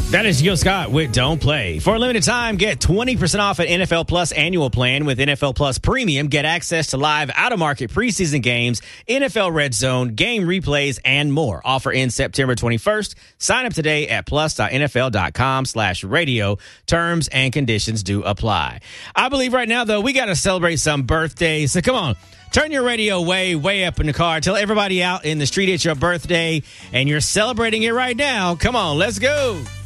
That is Gil Scott with Don't Play. For a limited time, get 20% off an NFL Plus annual plan with NFL Plus Premium. Get access to live out-of-market preseason games, NFL Red Zone, game replays, and more. Offer ends September 21st. Sign up today at plus.nfl.com/radio. Terms and conditions do apply. I believe right now, though, we got to celebrate some birthdays. So come on. Turn your radio way up in the car. Tell everybody out in the street it's your birthday, and you're celebrating it right now. Come on, let's go.